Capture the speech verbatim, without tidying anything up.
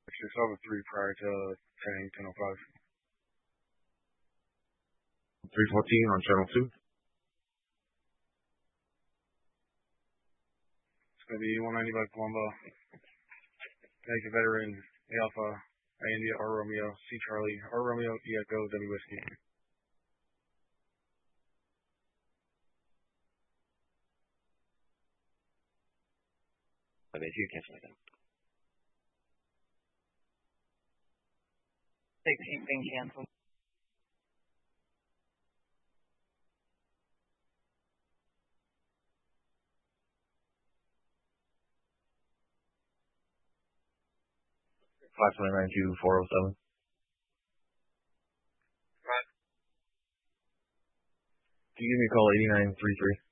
six over three prior to ten, ten oh five. three fourteen on channel two. It's going to be one ninety by Colombo. Connecticut veteran, A Alpha, A India, R Romeo, C Charlie, R Romeo, E Echo, W Whiskey. five eighty-two, cancel again. sixteen being canceled. five twenty-nine to four oh seven. Right. Can you give me a call eighty-nine three three?